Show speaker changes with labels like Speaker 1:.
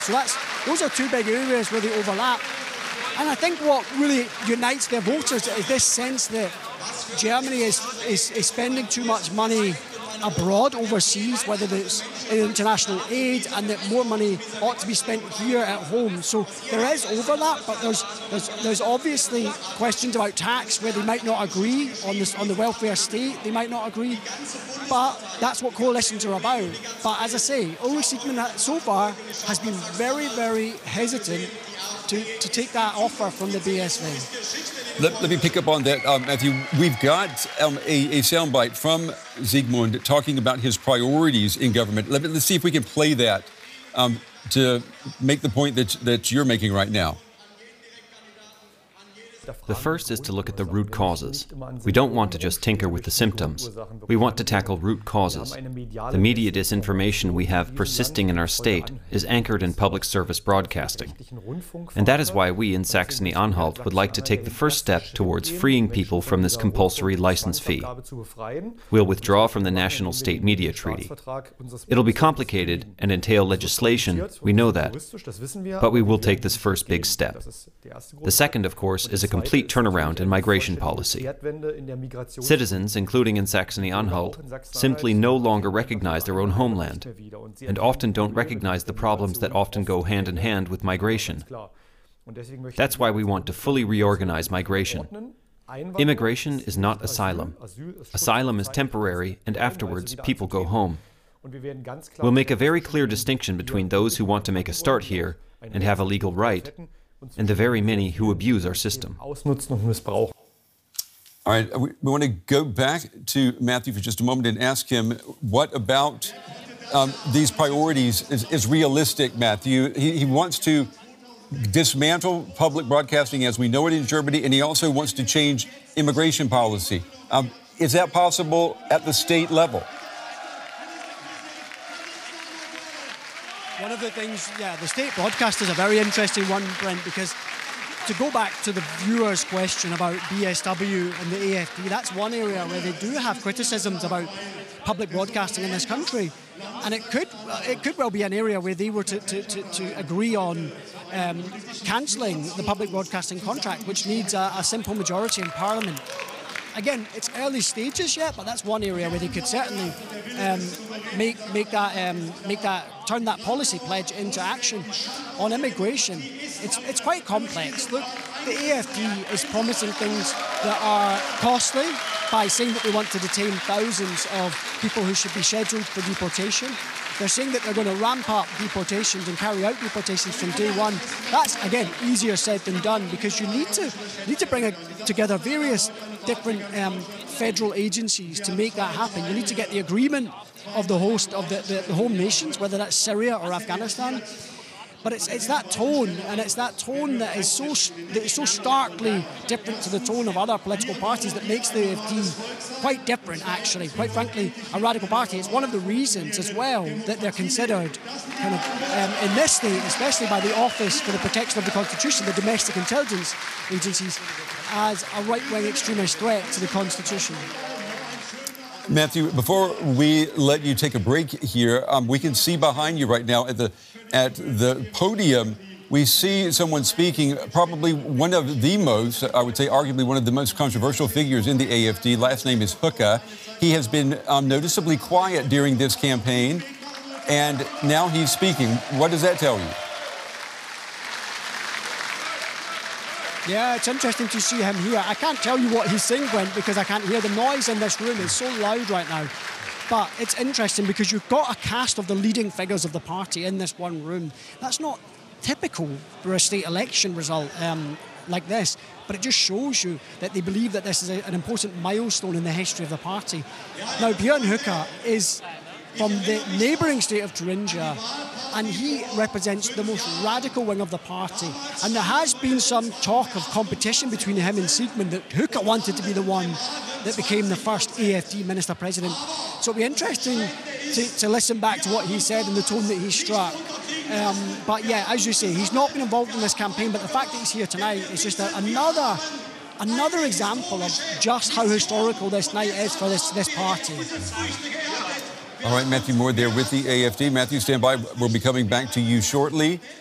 Speaker 1: So those are two big areas where they overlap. And I think what really unites their voters is this sense that Germany is spending too much money abroad, overseas, whether it's in international aid, and that more money ought to be spent here at home. So there is overlap, but there's obviously questions about tax where they might not agree on the welfare state. They might not agree, but that's what coalitions are about. But as I say, Ole Sigmund so far has been very, very hesitant to take that offer from the BSV.
Speaker 2: Let me pick up on that, Matthew. We've got a soundbite from Sigmund talking about his priorities in government. Let's see if we can play that to make the point that you're making right now.
Speaker 3: The first is to look at the root causes. We don't want to just tinker with the symptoms. We want to tackle root causes. The media disinformation we have persisting in our state is anchored in public service broadcasting. And that is why we in Saxony-Anhalt would like to take the first step towards freeing people from this compulsory license fee. We'll withdraw from the National State Media Treaty. It'll be complicated and entail legislation, we know that, but we will take this first big step. The second, of course, is a complete turnaround in migration policy. Citizens, including in Saxony-Anhalt, simply no longer recognize their own homeland, and often don't recognize the problems that often go hand in hand with migration. That's why we want to fully reorganize migration. Immigration is not asylum. Asylum is temporary, and afterwards people go home. We'll make a very clear distinction between those who want to make a start here and have a legal right, and the very many who abuse our system.
Speaker 2: All right, we want to go back to Matthew for just a moment and ask him what about these priorities is realistic, Matthew. He wants to dismantle public broadcasting as we know it in Germany, and he also wants to change immigration policy. Is that possible at the state level?
Speaker 1: One of the things, the state broadcast is a very interesting one, Brent, because to go back to the viewer's question about BSW and the AFD, that's one area where they do have criticisms about public broadcasting in this country. And it could well be an area where they were to agree on cancelling the public broadcasting contract, which needs a simple majority in Parliament. Again, it's early stages yet, but that's one area where they could certainly turn that policy pledge into action. On immigration, it's quite complex. Look, the AFD is promising things that are costly by saying that they want to detain thousands of people who should be scheduled for deportation. They're saying that they're going to ramp up deportations and carry out deportations from day one. That's, again, easier said than done, because you need to bring together various different federal agencies to make that happen. You need to get the agreement of the host of the home nations, whether that's Syria or Afghanistan. But it's that tone, and it's that tone that is so starkly different to the tone of other political parties that makes the AfD quite different, actually. Quite frankly, a radical party. It's one of the reasons as well that they're considered kind of in this state, especially by the Office for the Protection of the Constitution, the domestic intelligence agencies, as a right-wing extremist threat to the Constitution.
Speaker 2: Matthew, before we let you take a break here, we can see behind you right now at the podium, we see someone speaking, probably one of the most, I would say arguably one of the most controversial figures in the AfD. Last name is Höcke. He has been noticeably quiet during this campaign, and now he's speaking. What does that tell you?
Speaker 1: Yeah, it's interesting to see him here. I can't tell you what he's saying, Brent, because I can't hear. The noise in this room is so loud right now. But it's interesting because you've got a cast of the leading figures of the party in this one room. That's not typical for a state election result like this, but it just shows you that they believe that this is an important milestone in the history of the party. Now, Björn Höcke is from the neighbouring state of Thuringia, and he represents the most radical wing of the party. And there has been some talk of competition between him and Sigmund, that Höcke wanted to be the one that became the first AfD minister-president. So it'll be interesting to listen back to what he said and the tone that he struck. But yeah, as you say, he's not been involved in this campaign, but the fact that he's here tonight is just another example of just how historical this night is for this party.
Speaker 2: All right, Matthew Moore there with the AFD. Matthew, stand by. We'll be coming back to you shortly.